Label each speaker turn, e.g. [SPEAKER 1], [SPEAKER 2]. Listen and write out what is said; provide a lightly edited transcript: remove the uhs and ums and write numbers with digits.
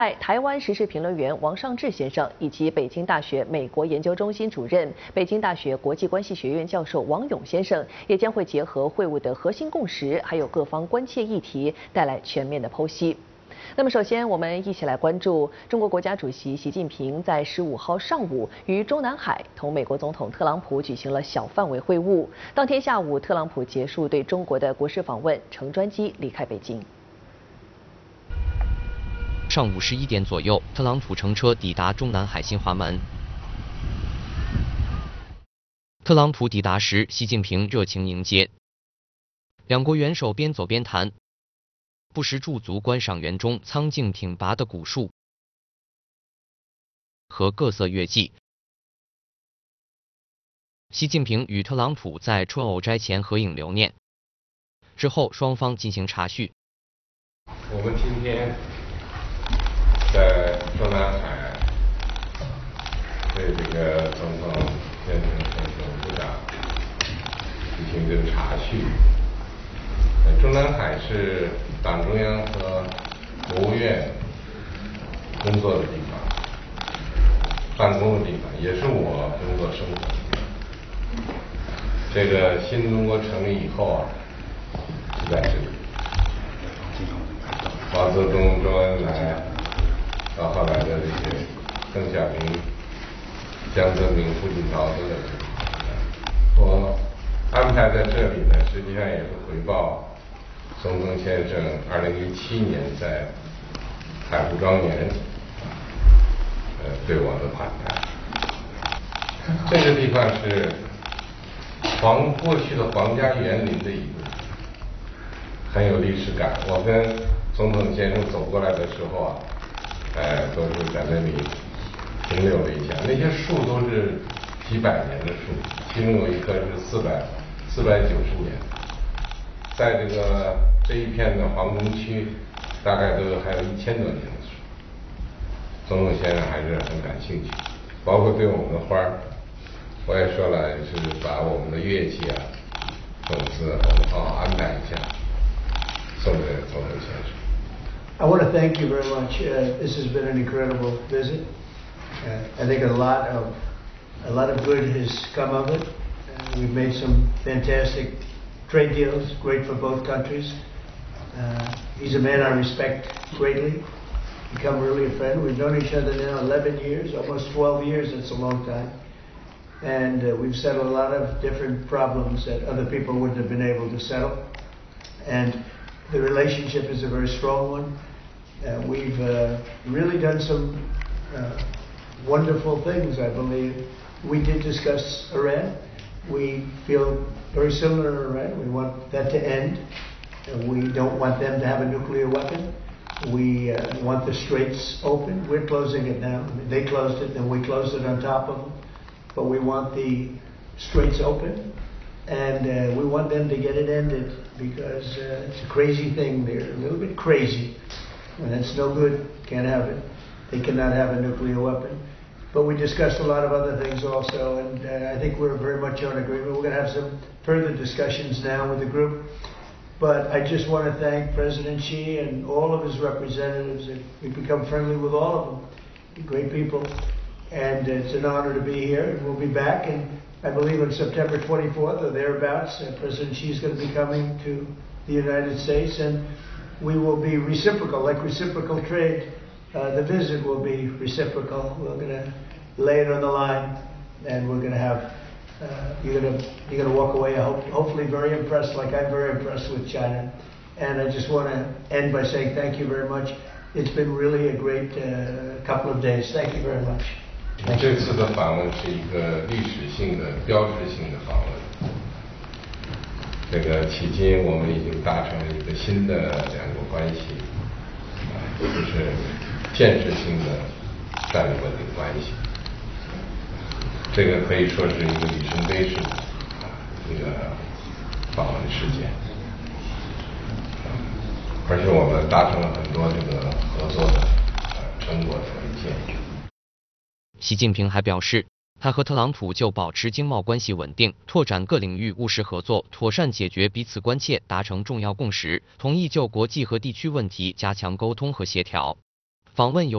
[SPEAKER 1] 台湾时事评论员王尚志先生以及北京大学美国研究中心主任、北京大学国际关系学院教授王勇先生，也将会结合会晤的核心共识，还有各方关切议题，带来全面的剖析。那么，首先我们一起来关注中国国家主席习近平在15号上午于中南海同美国总统特朗普举行了小范围会晤。当天下午，特朗普结束对中国的国事访问，乘专机离开北京。
[SPEAKER 2] 上午11点左右，特朗普乘车抵达中南海新华门。特朗普抵达时，习近平热情迎接，两国元首边走边谈，不时驻足观赏园中苍劲挺拔的古树和各色乐伎。习近平与特朗普在春藕斋前合影留念，之后双方进行茶叙。
[SPEAKER 3] 我们今天在中南海对这个总统先生和总部长进行这个茶叙。中南海是党中央和国务院工作的地方，办公的地方，也是我工作生活的地方。这个新中国成立以后啊，是在这里。毛泽东、周恩来，到后来的这些邓小平、江泽民、胡锦涛都在这里。我安排在这里呢，实际上也是回报总统先生2017年在海湖庄园对我的款待。这个地方是过去的皇家园林的一部分，很有历史感。我跟总统先生走过来的时候啊，都是在那里停留了一下。那些树都是几百年的树，其中有一棵是490年。在这一片的皇宫区，大概都还有1000多年的树。总统先生还是很感兴趣，包括对我们的花儿，我也说了，是把我们的乐器啊、种子我们好好安排一下，送给总统先生。
[SPEAKER 4] I want to thank you very much. This has been an incredible visit. I think a lot of good has come of it. We've made some fantastic trade deals, great for both countries. He's a man I respect greatly. Become really a friend. We've known each other now 11 years, almost 12 years. That's a long time. And we've settled a lot of different problems that other people wouldn't have been able to settle. And the relationship is a very strong one. We've really done some wonderful things, I believe. We did discuss Iran. We feel very similar to Iran. We want that to end. We don't want them to have a nuclear weapon. We want the straits open. We're closing it now. I mean, they closed it, and we closed it on top of them. But we want the straits open, and we want them to get it ended because it's a crazy thing. They're a little bit crazy, and it's no good. Can't have it. They cannot have a nuclear weapon. But we discussed a lot of other things also, and I think we're very much on agreement. We're going to have some further discussions now with the group. But I just want to thank President Xi and all of his representatives. We've become friendly with all of them. They're great people. And it's an honor to be here. And we'll be back. And I believe on September 24th or thereabouts, President Xi is going to be coming to the United States. And we will be reciprocal, like reciprocal trade. The visit will be reciprocal. We're going to lay it on the line. And we're going to have, you're going to walk away, hopefully very impressed, like I'm very impressed with China. And I just want to end by saying thank you very much. It's been really a great couple of days. Thank you very much.
[SPEAKER 3] 这次的访问是一个历史性的、标志性的访问。这个迄今我们已经达成了一个新的两国关系，就是建设性的战略稳定关系。这个可以说是一个里程碑式的一个访问事件，而且我们达成了很多这个合作的成果的文件。
[SPEAKER 2] 习近平还表示，他和特朗普就保持经贸关系稳定、拓展各领域务实合作、妥善解决彼此关切达成重要共识，同意就国际和地区问题加强沟通和协调。访问有